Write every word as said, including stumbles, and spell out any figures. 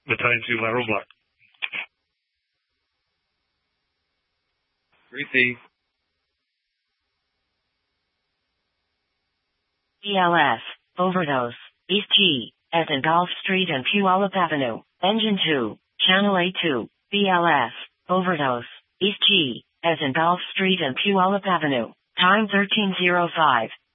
Battalion two, lateral block. Receive. B L S, overdose, East G, as in Gulf Street and Puyallup Avenue, Engine two, Channel A two, B L S, overdose, East G, as in Gulf Street and Puyallup Avenue, time thirteen oh five.